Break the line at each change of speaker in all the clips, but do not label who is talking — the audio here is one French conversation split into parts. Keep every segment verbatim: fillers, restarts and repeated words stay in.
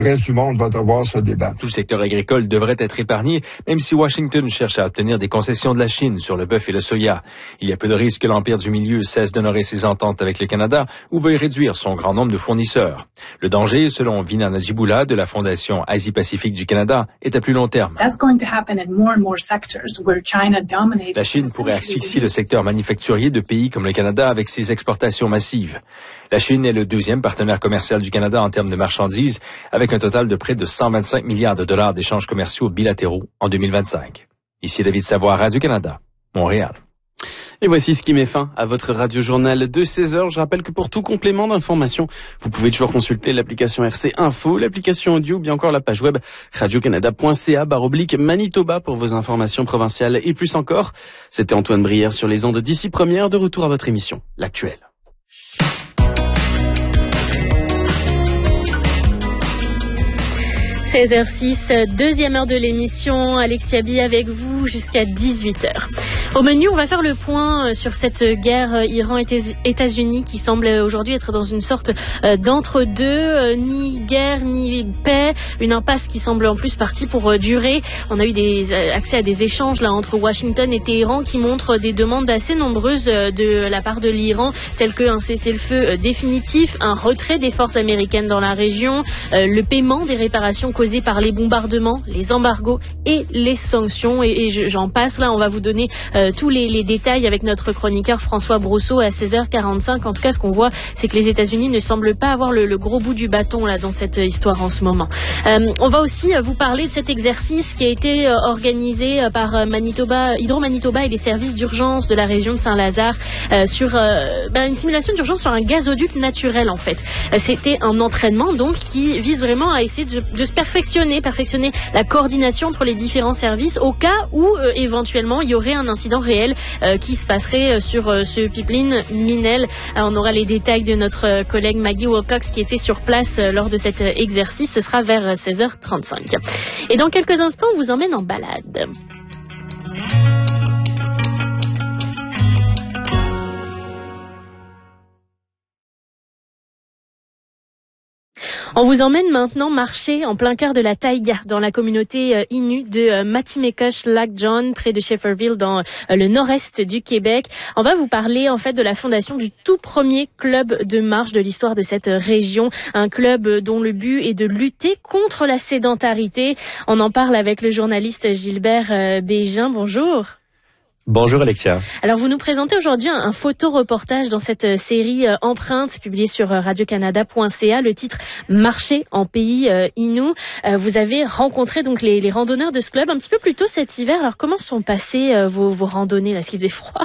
Le reste du monde va devoir se débattre.
Tout le secteur agricole devrait être épargné, même si Washington cherche à obtenir des concessions de la Chine sur le bœuf et le soya. Il y a peu de risques que l'Empire du Milieu cesse d'honorer ses ententes avec le Canada ou veuille réduire son grand nombre de fournisseurs. Le danger, selon Veena Najiboullah de la Fondation Asie-Pacifique du Canada, est à plus long terme. La Chine pourrait asphyxier le secteur manufacturier de pays comme le Canada avec ses exportations massives. La Chine est le deuxième partenaire commercial du Canada en termes de marchandises, avec un total de près de cent vingt-cinq milliards de dollars d'échanges commerciaux bilatéraux en deux mille vingt-cinq. Ici David Savoie, Radio-Canada, Montréal.
Et voici ce qui met fin à votre radio-journal de seize heures. Je rappelle que pour tout complément d'information, vous pouvez toujours consulter l'application R C Info, l'application audio, ou bien encore la page web radiocanada point c a barre oblique Manitoba pour vos informations provinciales et plus encore. C'était Antoine Brière sur les ondes d'ici première, de retour à votre émission, L'Actuel.
seize heures six, deuxième heure de l'émission. Alexia Bi avec vous jusqu'à dix-huit heures. Au menu, on va faire le point sur cette guerre Iran-États-Unis qui semble aujourd'hui être dans une sorte d'entre-deux, ni guerre ni paix, une impasse qui semble en plus partie pour durer. On a eu des accès à des échanges là entre Washington et Téhéran qui montrent des demandes assez nombreuses de la part de l'Iran, telles qu'un cessez-le-feu définitif, un retrait des forces américaines dans la région, le paiement des réparations causées par les bombardements, les embargos et les sanctions. Et, et j'en passe là, on va vous donner euh, tous les, les détails avec notre chroniqueur François Brousseau à seize heures quarante-cinq. En tout cas, ce qu'on voit, c'est que les États-Unis ne semblent pas avoir le, le gros bout du bâton là dans cette histoire en ce moment. Euh, on va aussi euh, vous parler de cet exercice qui a été euh, organisé euh, par euh, Manitoba, Hydro-Manitoba et les services d'urgence de la région de Saint-Lazare euh, sur euh, ben, une simulation d'urgence sur un gazoduc naturel en fait. Euh, c'était un entraînement donc qui vise vraiment à essayer de, de se perfectionner, perfectionner la coordination entre les différents services au cas où euh, éventuellement il y aurait un incident réel euh, qui se passerait euh, sur euh, ce pipeline Minel. Alors, on aura les détails de notre euh, collègue Maggie Wilcox qui était sur place euh, lors de cet euh, exercice. Ce sera vers euh, seize heures trente-cinq. Et dans quelques instants, on vous emmène en balade. On vous emmène maintenant marcher en plein cœur de la taïga dans la communauté euh, Innu de euh, Matimekosh Lac John près de Shefferville dans euh, le nord-est du Québec. On va vous parler en fait de la fondation du tout premier club de marche de l'histoire de cette région, un club dont le but est de lutter contre la sédentarité. On en parle avec le journaliste Gilbert euh, Bégin. Bonjour.
Bonjour Alexia. Alors
vous nous présentez aujourd'hui un, un photoreportage dans cette série euh, Empreinte publiée sur euh, radiocanada point c a, le titre Marcher en pays euh, Innu. Euh, vous avez rencontré donc les, les randonneurs de ce club un petit peu plus tôt cet hiver. Alors comment se sont passées euh, vos, vos randonnées là, est-ce qu'il faisait froid?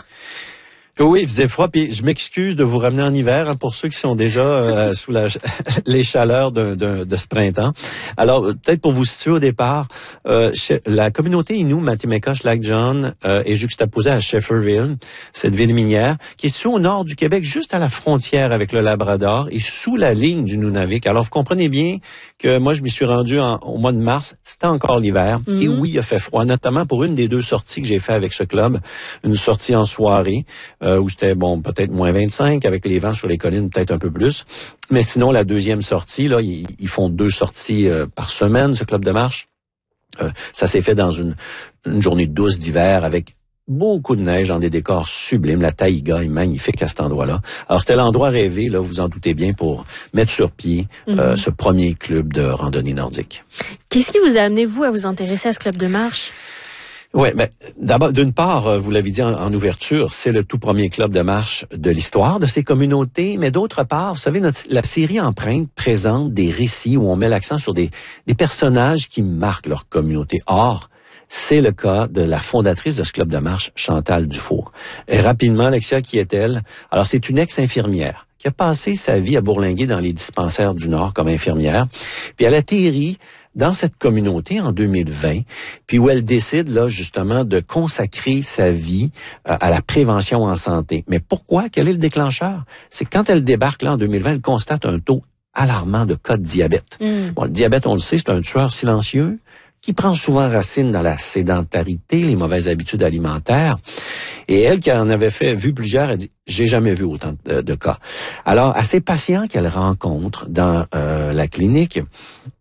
Oui, il faisait froid, puis je m'excuse de vous ramener en hiver hein, pour ceux qui sont déjà euh, sous la, les chaleurs de, de, de ce printemps. Alors, peut-être pour vous situer au départ, euh, la communauté Innu Matimekosh Lac John euh, est juxtaposée à Shefferville, cette ville minière, qui est située au nord du Québec, juste à la frontière avec le Labrador et sous la ligne du Nunavik. Alors, vous comprenez bien que moi, je m'y suis rendu en, au mois de mars, c'était encore l'hiver, mm-hmm. Et oui, il a fait froid, notamment pour une des deux sorties que j'ai fait avec ce club, une sortie en soirée, Euh, où c'était, bon, peut-être moins vingt-cinq, avec les vents sur les collines, peut-être un peu plus. Mais sinon, la deuxième sortie, là, ils, ils font deux sorties euh, par semaine, ce club de marche. Euh, ça s'est fait dans une, une journée douce d'hiver, avec beaucoup de neige dans des décors sublimes. La taïga est magnifique à cet endroit-là. Alors, c'était l'endroit rêvé, là, vous en doutez bien, pour mettre sur pied mm-hmm. euh, ce premier club de randonnée nordique.
Qu'est-ce qui vous a amené, vous, à vous intéresser à ce club de marche?
Oui, mais d'abord, d'une part, vous l'avez dit en, en ouverture, c'est le tout premier club de marche de l'histoire de ces communautés, mais d'autre part, vous savez, notre, la série Empreinte présente des récits où on met l'accent sur des, des personnages qui marquent leur communauté. Or, c'est le cas de la fondatrice de ce club de marche, Chantal Dufour. Et rapidement, Alexia, qui est-elle? Alors, c'est une ex-infirmière qui a passé sa vie à bourlinguer dans les dispensaires du Nord comme infirmière, puis elle atterrit dans cette communauté en deux mille vingt, puis où elle décide là justement de consacrer sa vie euh, à la prévention en santé. Mais pourquoi? Quel est le déclencheur? C'est que quand elle débarque là en deux mille vingt, elle constate un taux alarmant de cas de diabète. Mm. Bon, le diabète, on le sait, c'est un tueur silencieux qui prend souvent racine dans la sédentarité, les mauvaises habitudes alimentaires. Et elle, qui en avait fait vu plusieurs, elle dit « j'ai jamais vu autant de, de cas ». Alors, à ces patients qu'elle rencontre dans euh, la clinique,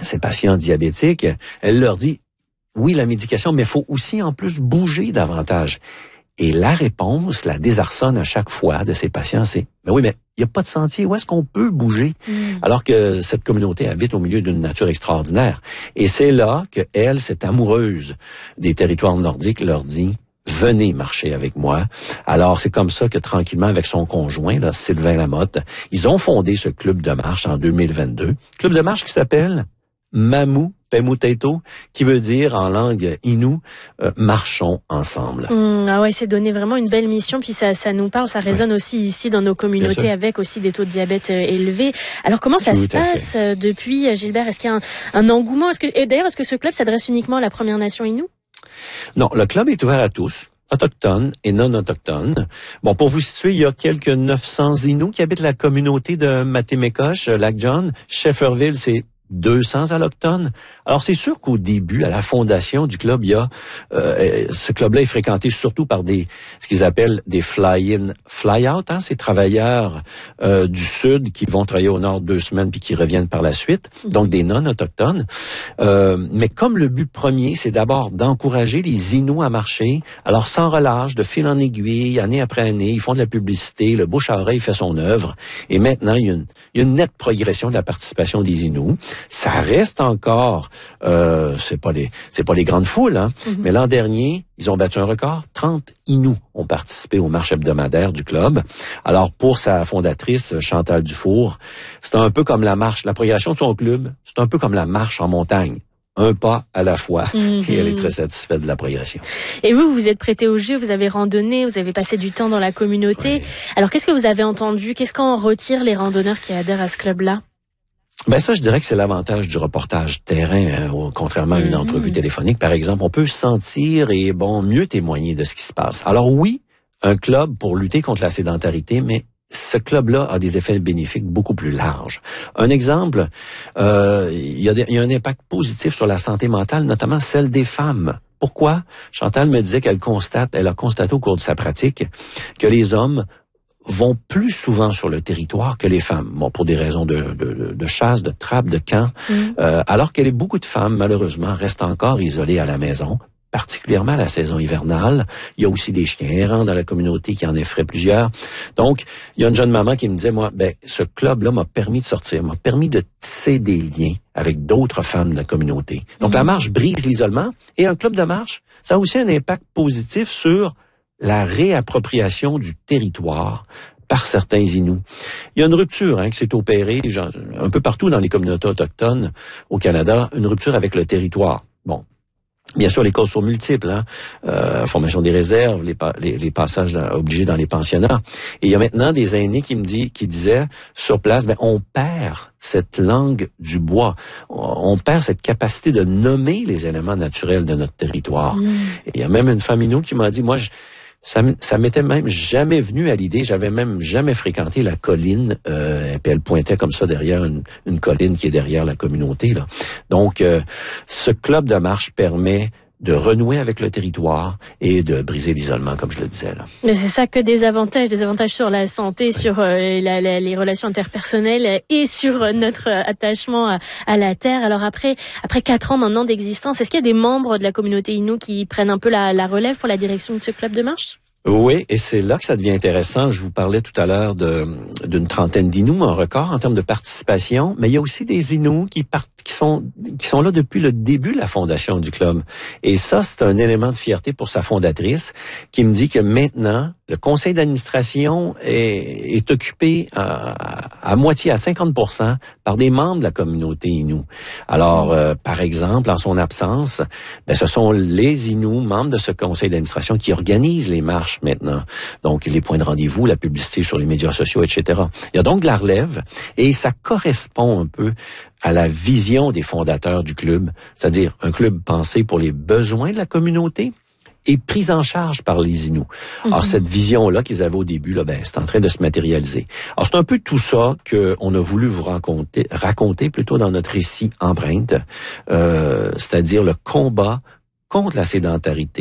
ces patients diabétiques, elle leur dit, oui, la médication, mais il faut aussi en plus bouger davantage. Et la réponse, la désarçonne à chaque fois de ces patients, c'est « Mais oui, mais il n'y a pas de sentier, où est-ce qu'on peut bouger? Mm. » Alors que cette communauté habite au milieu d'une nature extraordinaire. Et c'est là que elle, cette amoureuse des territoires nordiques, leur dit « Venez marcher avec moi. » Alors, c'est comme ça que tranquillement, avec son conjoint, là, Sylvain Lamotte, ils ont fondé ce club de marche en deux mille vingt-deux. Club de marche qui s'appelle Mamu Pemutaito, qui veut dire en langue inou, euh, marchons ensemble.
Mmh, ah ouais, c'est donné vraiment une belle mission, puis ça, ça nous parle, ça résonne ouais. aussi ici dans nos communautés avec aussi des taux de diabète euh, élevés. Alors comment ça Tout se passe euh, depuis, Gilbert? Est-ce qu'il y a un, un engouement? Est-ce que, et d'ailleurs, est-ce que ce club s'adresse uniquement à la Première Nation inou?
Non, le club est ouvert à tous, autochtones et non autochtones. Bon, pour vous situer, il y a quelques neuf cents Inuits qui habitent la communauté de Matémécoche, Lac John. Shefferville, c'est deux cents allochtones. Alors, c'est sûr qu'au début, à la fondation du club, il y a euh, ce club-là est fréquenté surtout par des ce qu'ils appellent des fly-in, fly-out, hein, ces travailleurs euh, du Sud qui vont travailler au Nord deux semaines puis qui reviennent par la suite, donc des non-autochtones. Euh, mais comme le but premier, c'est d'abord d'encourager les Inuits à marcher, alors sans relâche, de fil en aiguille, année après année, ils font de la publicité, le bouche à oreille fait son œuvre, et maintenant, il y a une, il y a une nette progression de la participation des Inuits. Ça reste encore, euh, c'est pas les, c'est pas les grandes foules, hein. Mm-hmm. Mais l'an dernier, ils ont battu un record. trente Inuits ont participé aux marches hebdomadaires du club. Alors, pour sa fondatrice, Chantal Dufour, c'est un peu comme la marche, la progression de son club, c'est un peu comme la marche en montagne. Un pas à la fois. Mm-hmm. Et elle est très satisfaite de la progression.
Et vous, vous vous êtes prêté au jeu, vous avez randonné, vous avez passé du temps dans la communauté. Oui. Alors, qu'est-ce que vous avez entendu? Qu'est-ce qu'en retirent les randonneurs qui adhèrent à ce club-là?
Ben ça, je dirais que c'est l'avantage du reportage terrain, hein, contrairement à une entrevue téléphonique, par exemple. On peut sentir et, bon, mieux témoigner de ce qui se passe. Alors oui, un club pour lutter contre la sédentarité, mais ce club-là a des effets bénéfiques beaucoup plus larges. Un exemple, euh, il y a des, il y a un impact positif sur la santé mentale, notamment celle des femmes. Pourquoi? Chantal me disait qu'elle constate, elle a constaté au cours de sa pratique que les hommes vont plus souvent sur le territoire que les femmes, bon, pour des raisons de, de, de chasse, de trappe, de camp, mmh. euh, alors que les, beaucoup de femmes, malheureusement, restent encore isolées à la maison, particulièrement à la saison hivernale. Il y a aussi des chiens errants dans la communauté qui en effraient plusieurs. Donc, il y a une jeune maman qui me disait, moi, ben, ce club-là m'a permis de sortir, m'a permis de tisser des liens avec d'autres femmes de la communauté. Donc, mmh. la marche brise l'isolement, et un club de marche, ça a aussi un impact positif sur la réappropriation du territoire par certains Inuits. Il y a une rupture hein, qui s'est opérée genre, un peu partout dans les communautés autochtones au Canada, une rupture avec le territoire. Bon, bien sûr, les causes sont multiples, hein, euh, formation des réserves, les, pa- les, les passages obligés dans les pensionnats. Et il y a maintenant des aînés qui me dit, qui disaient sur place, ben on perd cette langue du bois, on perd cette capacité de nommer les éléments naturels de notre territoire. Mmh. Et il y a même une femme Inou qui m'a dit, moi, je Ça, ça m'était même jamais venu à l'idée. J'avais même jamais fréquenté la colline. Euh, puis elle pointait comme ça derrière une, une colline qui est derrière la communauté. Là. Donc, euh, ce club de marche permet de renouer avec le territoire et de briser l'isolement, comme je le disais. Là.
Mais c'est ça, que des avantages, des avantages sur la santé, oui. sur euh, la, la, les relations interpersonnelles et sur euh, notre attachement à, à la terre. Alors après, après quatre ans maintenant d'existence, est-ce qu'il y a des membres de la communauté Inou qui prennent un peu la, la relève pour la direction de ce club de marche?
Oui, et c'est là que ça devient intéressant. Je vous parlais tout à l'heure de, d'une trentaine d'Inuits, un record en termes de participation, mais il y a aussi des Inuits qui partent, qui sont, qui sont là depuis le début de la fondation du club. Et ça, c'est un élément de fierté pour sa fondatrice, qui me dit que maintenant, le conseil d'administration est, est occupé à, à moitié, à cinquante pour cent, par des membres de la communauté Inou. Alors, euh, par exemple, en son absence, ben, ce sont les Inuits, membres de ce conseil d'administration, qui organisent les marches maintenant. Donc, les points de rendez-vous, la publicité sur les médias sociaux, et cetera. Il y a donc de la relève, et ça correspond un peu à la vision des fondateurs du club, c'est-à-dire un club pensé pour les besoins de la communauté, et prise en charge par les Inuits. Mm-hmm. Alors, cette vision-là qu'ils avaient au début, là, ben, c'est en train de se matérialiser. Alors, c'est un peu tout ça qu'on a voulu vous raconter, raconter plutôt dans notre récit Empreinte, euh, c'est-à-dire le combat contre la sédentarité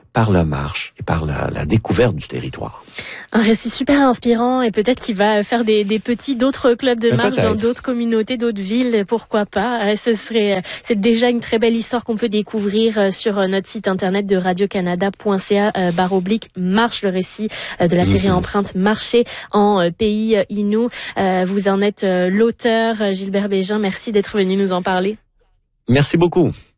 par la marche et par la, la découverte du territoire.
Un récit super inspirant et peut-être qu'il va faire des, des petits d'autres clubs de marche dans d'autres communautés, d'autres villes, pourquoi pas. Ce serait, c'est déjà une très belle histoire qu'on peut découvrir sur notre site internet de radio-canada point c a euh, barre oblique marche, le récit de la série mmh. Empreinte marcher en euh, pays Innu. Euh, vous en êtes euh, l'auteur, Gilbert Bégin. Merci d'être venu nous en parler.
Merci beaucoup.